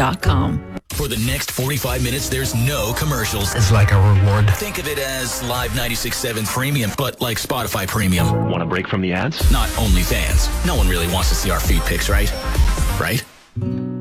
live967freemium.com. For the next 45 minutes, there's no commercials. It's like a reward. Think of it as Live 96.7 Premium, but like Spotify Premium. Want a break from the ads? Not OnlyFans. No one really wants to see our feed pics, right? Right?